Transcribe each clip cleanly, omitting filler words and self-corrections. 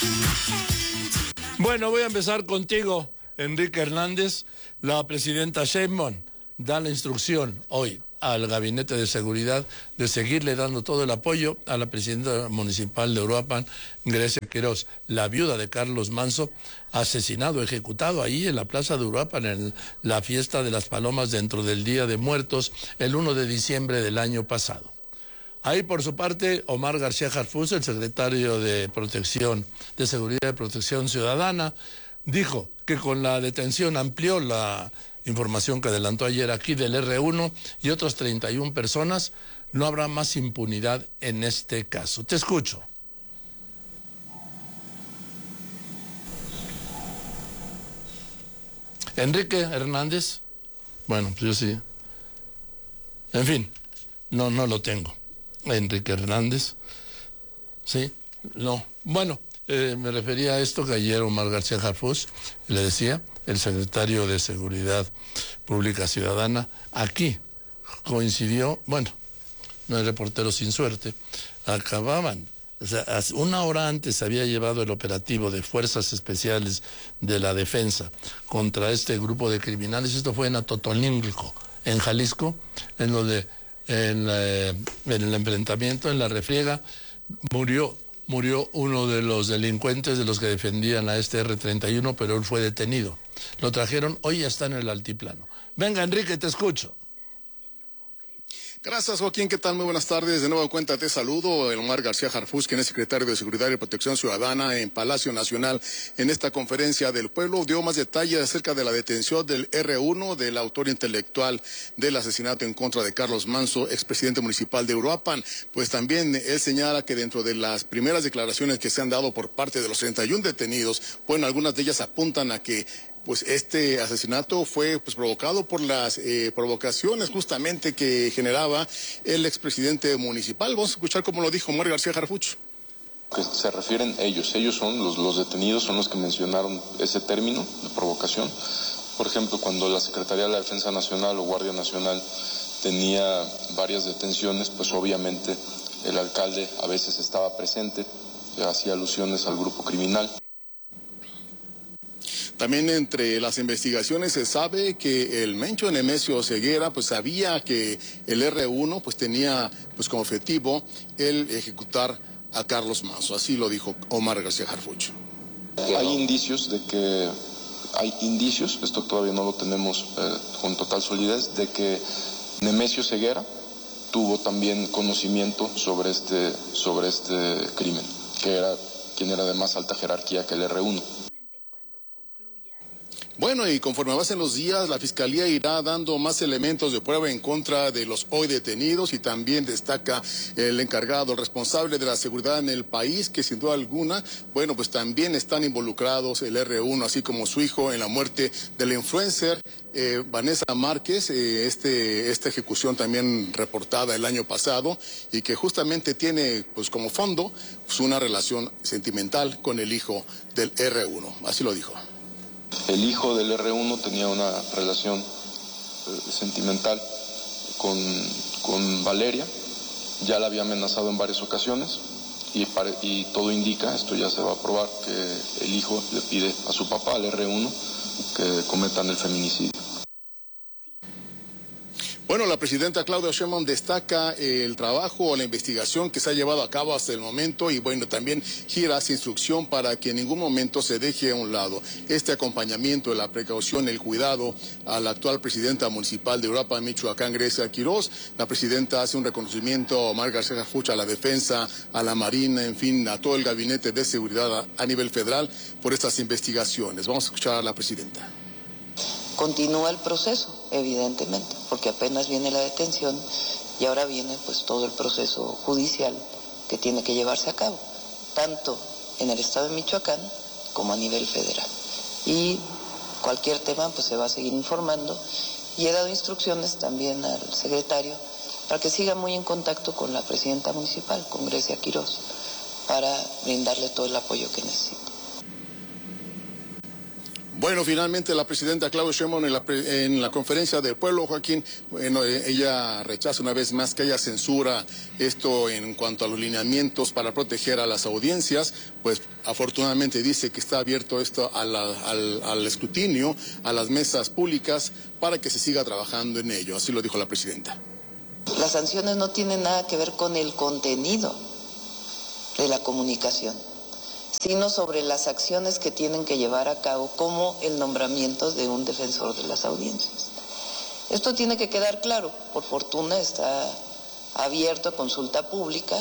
Bueno, voy a empezar contigo, Enrique Hernández. La presidenta Sheinbaum da la instrucción hoy al Gabinete de Seguridad de seguirle dando todo el apoyo a la presidenta municipal de Uruapan, Grecia Quiroz, la viuda de Carlos Manso, asesinado, ejecutado ahí en la plaza de Uruapan en la fiesta de las Palomas dentro del Día de Muertos, el 1 de diciembre del año pasado. Ahí, por su parte, Omar García Harfuch, el secretario de Seguridad y Protección Ciudadana, dijo que con la detención amplió la información que adelantó ayer aquí del R1 y otras 31 personas, no habrá más impunidad en este caso. Te escucho. Enrique Hernández. Bueno, pues yo sí. En fin, no lo tengo. Enrique Hernández. Sí, no. Bueno, me refería a esto que ayer Omar García Harfuch le decía, el secretario de Seguridad Pública Ciudadana, aquí coincidió, bueno, no hay reportero sin suerte, acababan, o sea, una hora antes había llevado el operativo de Fuerzas Especiales de la Defensa contra este grupo de criminales. Esto fue en Atotonilco, en Jalisco, en el enfrentamiento, en la refriega, murió uno de los delincuentes de los que defendían a este R-31, pero él fue detenido. Lo trajeron, hoy ya está en el altiplano. Venga, Enrique, te escucho. Gracias, Joaquín. ¿Qué tal? Muy buenas tardes. De nuevo cuenta te saludo. El Omar García Harfuch, quien es secretario de Seguridad y Protección Ciudadana en Palacio Nacional, en esta conferencia del pueblo, dio más detalles acerca de la detención del R1, del autor intelectual del asesinato en contra de Carlos Manso, expresidente municipal de Uruapan. Pues también él señala que dentro de las primeras declaraciones que se han dado por parte de los 31 detenidos, bueno, algunas de ellas apuntan a que pues este asesinato fue provocado por las provocaciones justamente que generaba el expresidente municipal. Vamos a escuchar cómo lo dijo Omar García Harfuch. Que se refieren ellos son los detenidos, son los que mencionaron ese término de provocación. Por ejemplo, cuando la Secretaría de la Defensa Nacional o Guardia Nacional tenía varias detenciones, pues obviamente el alcalde a veces estaba presente, hacía alusiones al grupo criminal. También entre las investigaciones se sabe que el mencho Nemesio Ceguera pues sabía que el R1 pues tenía pues como objetivo el ejecutar a Carlos Manso. Así lo dijo Omar García Harfuch. Hay indicios, esto todavía no lo tenemos con total solidez, de que Nemesio Ceguera tuvo también conocimiento sobre este crimen, quien era de más alta jerarquía que el R1. Bueno, y conforme avancen los días, la Fiscalía irá dando más elementos de prueba en contra de los hoy detenidos, y también destaca el encargado, el responsable de la seguridad en el país, que sin duda alguna, bueno, pues también están involucrados el R1, así como su hijo, en la muerte de la influencer Vanessa Márquez, esta ejecución también reportada el año pasado, y que justamente tiene pues como fondo pues, una relación sentimental con el hijo del R1, así lo dijo. El hijo del R1 tenía una relación sentimental con Valeria, ya la había amenazado en varias ocasiones y todo indica, esto ya se va a probar, que el hijo le pide a su papá, al R1, que cometan el feminicidio. Bueno, la presidenta Claudia Sheinbaum destaca el trabajo o la investigación que se ha llevado a cabo hasta el momento, y bueno, también gira hacia instrucción para que en ningún momento se deje a un lado este acompañamiento, la precaución, el cuidado a la actual presidenta municipal de Uruapan, Michoacán, Grecia Quiroz. La presidenta hace un reconocimiento a Omar García Harfuch, a la defensa, a la Marina, en fin, a todo el gabinete de seguridad a nivel federal por estas investigaciones. Vamos a escuchar a la presidenta. Continúa el proceso, evidentemente, porque apenas viene la detención y ahora viene pues todo el proceso judicial que tiene que llevarse a cabo, tanto en el estado de Michoacán como a nivel federal. Y cualquier tema pues se va a seguir informando, y he dado instrucciones también al secretario para que siga muy en contacto con la presidenta municipal, con Grecia Quiroz, para brindarle todo el apoyo que necesita. Bueno, finalmente la presidenta Claudia Sheinbaum en la conferencia del pueblo, Joaquín, bueno, ella rechaza una vez más que haya censura esto en cuanto a los lineamientos para proteger a las audiencias, pues afortunadamente dice que está abierto esto al escrutinio, a las mesas públicas, para que se siga trabajando en ello, así lo dijo la presidenta. Las sanciones no tienen nada que ver con el contenido de la comunicación, sino sobre las acciones que tienen que llevar a cabo, como el nombramiento de un defensor de las audiencias. Esto tiene que quedar claro. Por fortuna está abierto a consulta pública.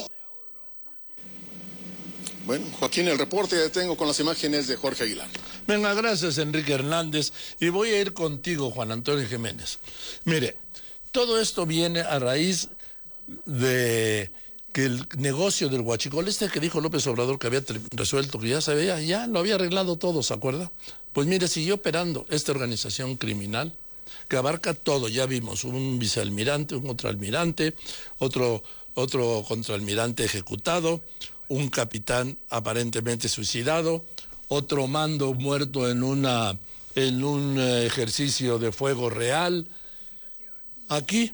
Bueno, Joaquín, el reporte que tengo con las imágenes de Jorge Aguilar. Venga, gracias Enrique Hernández, y voy a ir contigo, Juan Antonio Jiménez. Mire, todo esto viene a raíz de que el negocio del huachicol, que dijo López Obrador que había resuelto, que ya sabía, ya lo había arreglado todo, ¿se acuerda? Pues mire, siguió operando esta organización criminal que abarca todo. Ya vimos un vicealmirante, un contraalmirante, otro contraalmirante ejecutado, un capitán aparentemente suicidado, otro mando muerto en un ejercicio de fuego real. Aquí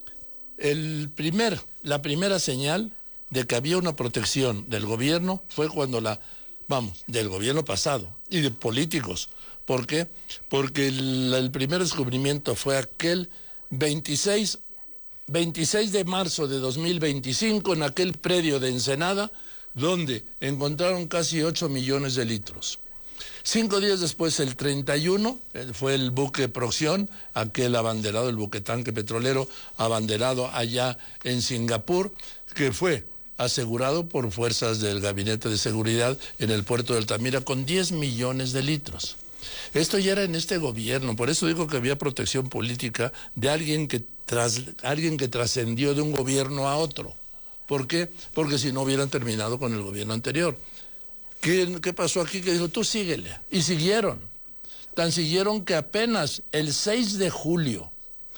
la primera señal de que había una protección del gobierno fue cuando del gobierno pasado y de políticos. ¿Por qué? Porque el primer descubrimiento fue aquel 26 de marzo de 2025 en aquel predio de Ensenada, donde encontraron casi 8 millones de litros. 5 días después, el 31, fue el buque Procyon, aquel abanderado, el buquetanque petrolero abanderado allá en Singapur, que fue asegurado por fuerzas del Gabinete de Seguridad en el puerto de Altamira con 10 millones de litros. Esto ya era en este gobierno, por eso digo que había protección política de alguien que trascendió de un gobierno a otro. ¿Por qué? Porque si no hubieran terminado con el gobierno anterior. ¿Qué pasó aquí? Que dijo, tú síguele. Y siguieron. Tan siguieron que apenas el 6 de julio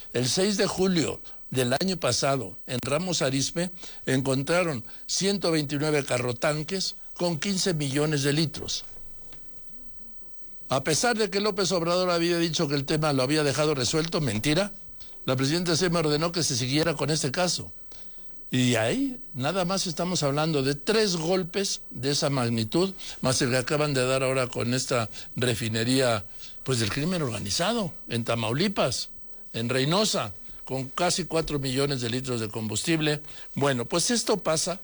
del año pasado, en Ramos Arizpe, encontraron 129 carrotanques con 15 millones de litros. A pesar de que López Obrador había dicho que el tema lo había dejado resuelto, mentira, la presidenta Sheinbaum ordenó que se siguiera con este caso. Y ahí nada más estamos hablando de 3 golpes de esa magnitud, más el que acaban de dar ahora con esta refinería, pues del crimen organizado, en Tamaulipas, en Reynosa, con casi 4 millones de litros de combustible. Bueno, pues esto pasa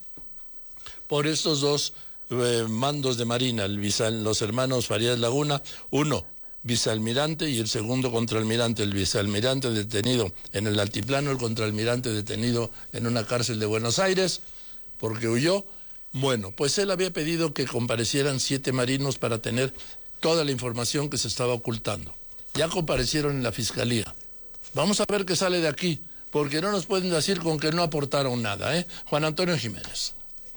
por estos dos mandos de Marina, los hermanos Farías Laguna, uno vicealmirante y el segundo contraalmirante, el vicealmirante detenido en el altiplano, el contraalmirante detenido en una cárcel de Buenos Aires porque huyó. Bueno, pues él había pedido que comparecieran 7 marinos para tener toda la información que se estaba ocultando. Ya comparecieron en la fiscalía. Vamos a ver qué sale de aquí, porque no nos pueden decir con que no aportaron nada, ¿eh? Juan Antonio Jiménez.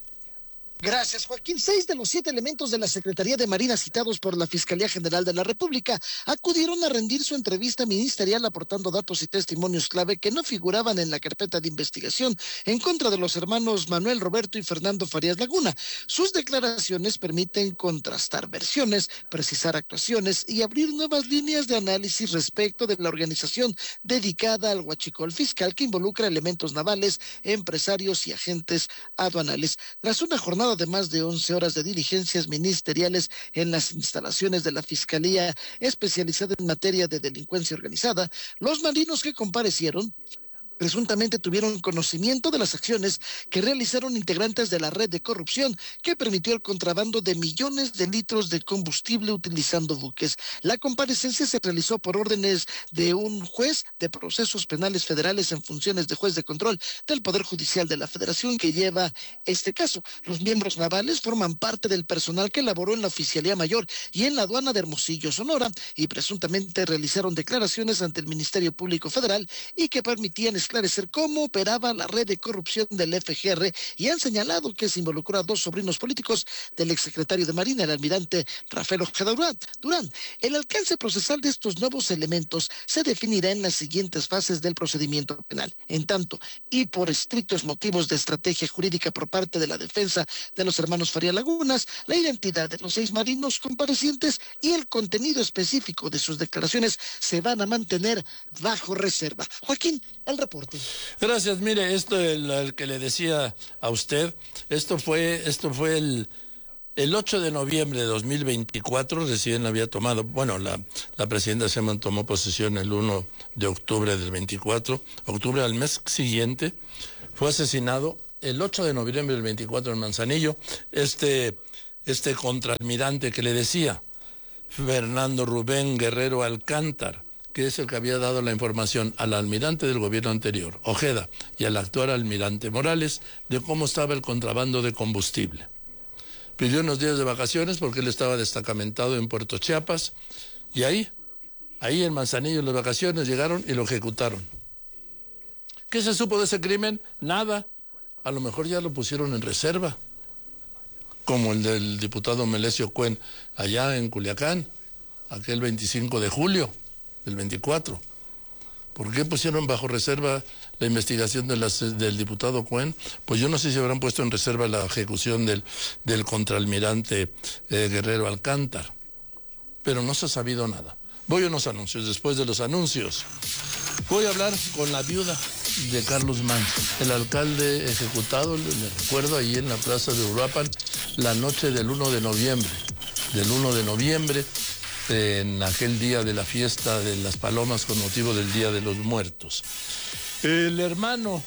Gracias, Joaquín. 6 de los 7 elementos de la Secretaría de Marina citados por la Fiscalía General de la República acudieron a rendir su entrevista ministerial aportando datos y testimonios clave que no figuraban en la carpeta de investigación en contra de los hermanos Manuel Roberto y Fernando Farías Laguna. Sus declaraciones permiten contrastar versiones, precisar actuaciones y abrir nuevas líneas de análisis respecto de la organización dedicada al huachicol fiscal que involucra elementos navales, empresarios y agentes aduanales. Tras una jornada de más de 11 horas de diligencias ministeriales en las instalaciones de la Fiscalía especializada en materia de delincuencia organizada, los marinos que comparecieron presuntamente tuvieron conocimiento de las acciones que realizaron integrantes de la red de corrupción que permitió el contrabando de millones de litros de combustible utilizando buques. La comparecencia se realizó por órdenes de un juez de procesos penales federales en funciones de juez de control del Poder Judicial de la Federación que lleva este caso. Los miembros navales forman parte del personal que laboró en la Oficialía Mayor y en la aduana de Hermosillo, Sonora, y presuntamente realizaron declaraciones ante el Ministerio Público Federal y que permitían esclarecer cómo operaba la red de corrupción del FGR y han señalado que se involucró a 2 sobrinos políticos del exsecretario de Marina, el almirante Rafael Ojeda Durán. El alcance procesal de estos nuevos elementos se definirá en las siguientes fases del procedimiento penal. En tanto, y por estrictos motivos de estrategia jurídica por parte de la defensa de los hermanos Faría Lagunas, la identidad de los 6 marinos comparecientes y el contenido específico de sus declaraciones se van a mantener bajo reserva. Joaquín, el reporte. Gracias. Mire, esto el que le decía a usted, esto fue el 8 de noviembre de 2024, recién había tomado, bueno, la presidenta Sheinbaum tomó posesión el 1 de octubre del 24, octubre al mes siguiente, fue asesinado el 8 de noviembre del 24 en Manzanillo, este contraalmirante que le decía, Fernando Rubén Guerrero Alcántar, que es el que había dado la información al almirante del gobierno anterior, Ojeda, y al actual almirante Morales, de cómo estaba el contrabando de combustible. Pidió unos días de vacaciones porque él estaba destacamentado en Puerto Chiapas, y ahí en Manzanillo, en las vacaciones, llegaron y lo ejecutaron. ¿Qué se supo de ese crimen? Nada. A lo mejor ya lo pusieron en reserva, como el del diputado Melesio Cuen allá en Culiacán, aquel 25 de julio del 24. ¿Por qué pusieron bajo reserva la investigación del diputado Cuen? Pues yo no sé si habrán puesto en reserva la ejecución del contraalmirante Guerrero Alcántar, pero no se ha sabido nada. Voy a unos anuncios. Después de los anuncios voy a hablar con la viuda de Carlos Manso, el alcalde ejecutado, le recuerdo, ahí en la plaza de Uruapan, la noche del 1 de noviembre, en aquel día de la fiesta de las palomas con motivo del Día de los Muertos. El hermano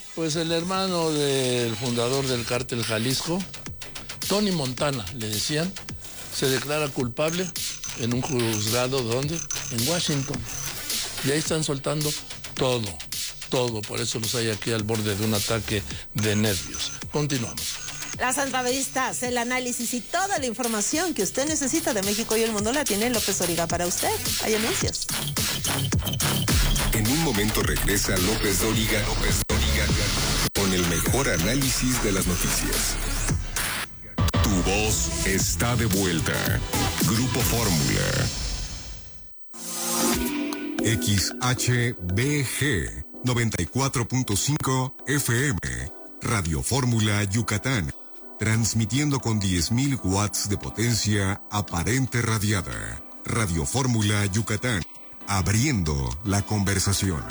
del fundador del cártel Jalisco, Tony Montana, le decían, se declara culpable en un juzgado, ¿dónde? En Washington. Y ahí están soltando todo, por eso los hay aquí al borde de un ataque de nervios. Continuamos. Las entrevistas, el análisis y toda la información que usted necesita de México y el mundo la tiene López Dóriga para usted. Hay anuncios. En un momento regresa López Dóriga con el mejor análisis de las noticias. Tu voz está de vuelta. Grupo Fórmula. XHBG 94.5 FM. Radio Fórmula Yucatán. Transmitiendo con 10.000 watts de potencia aparente radiada. Radio Fórmula Yucatán. Abriendo la conversación.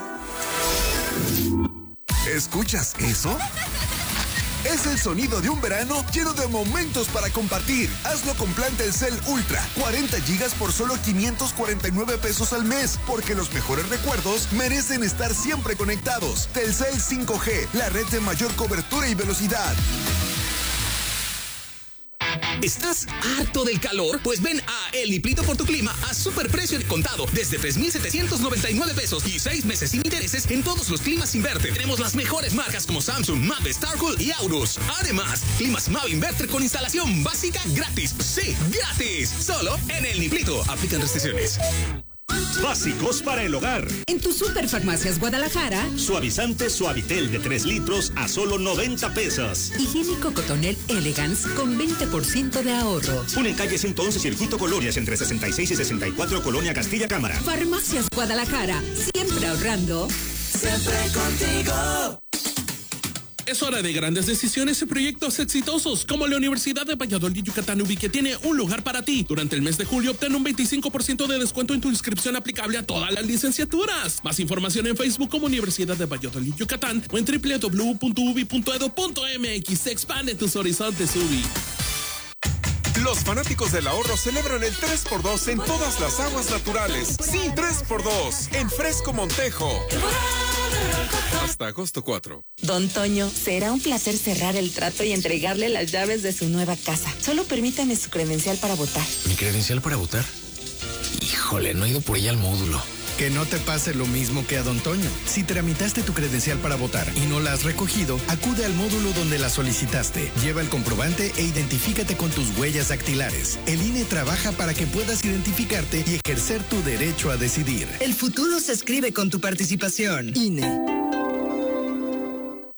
¿Escuchas eso? Es el sonido de un verano lleno de momentos para compartir. Hazlo con plan Telcel Ultra. 40 gigas por solo 549 pesos al mes. Porque los mejores recuerdos merecen estar siempre conectados. Telcel 5G, la red de mayor cobertura y velocidad. ¿Estás harto del calor? Pues ven a El Niplito por tu clima a superprecio de contado desde 3,799 pesos y 6 meses sin intereses en todos los climas Inverter. Tenemos las mejores marcas como Samsung, Mave, Starcool y Aurus. Además, climas Mave Inverter con instalación básica gratis. Sí, gratis. Solo en El Niplito. Aplican restricciones. Básicos para el hogar. En tu Superfarmacias Guadalajara. Suavizante Suavitel de 3 litros a solo 90 pesos. Higiénico Cotonel Elegance con 20% de ahorro. Una en calle 111 Circuito Colonias entre 66 y 64 Colonia Castilla Cámara. Farmacias Guadalajara. Siempre ahorrando. Siempre contigo. Es hora de grandes decisiones y proyectos exitosos, como la Universidad de Valladolid Yucatán UBI, que tiene un lugar para ti. Durante el mes de julio obtén un 25% de descuento en tu inscripción aplicable a todas las licenciaturas. Más información en Facebook como Universidad de Valladolid Yucatán o en www.ubi.edu.mx. Expande tus horizontes, UBI. Los fanáticos del ahorro celebran el 3x2 en todas las aguas naturales. Sí, 3x2 en Fresco Montejo. Hasta agosto 4. Don Toño, será un placer cerrar el trato y entregarle las llaves de su nueva casa. Solo permítame su credencial para votar. ¿Mi credencial para votar? Híjole, no he ido por ella al módulo. Que no te pase lo mismo que a Don Toño. Si tramitaste tu credencial para votar y no la has recogido, acude al módulo donde la solicitaste. Lleva el comprobante e identifícate con tus huellas dactilares. El INE trabaja para que puedas identificarte y ejercer tu derecho a decidir. El futuro se escribe con tu participación. INE.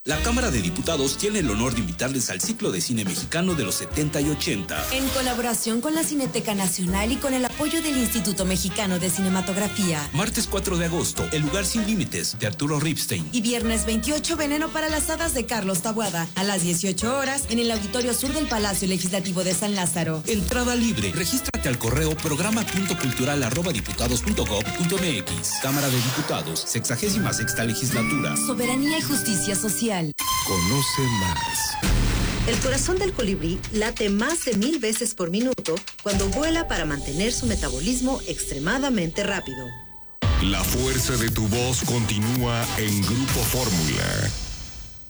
La Cámara de Diputados tiene el honor de invitarles al ciclo de cine mexicano de los 70 y 80. En colaboración con la Cineteca Nacional y con el apoyo del Instituto Mexicano de Cinematografía. Martes 4 de agosto, El lugar sin límites, de Arturo Ripstein. Y viernes 28, Veneno para las hadas, de Carlos Taboada. A las 18 horas, en el Auditorio Sur del Palacio Legislativo de San Lázaro. Entrada libre. Regístrate al correo programa.cultural@diputados.gov.mx. Cámara de Diputados, 66ª Legislatura. Soberanía y justicia social. Conoce más. El corazón del colibrí late más de 1000 veces por minuto cuando vuela para mantener su metabolismo extremadamente rápido. La fuerza de tu voz continúa en Grupo Fórmula.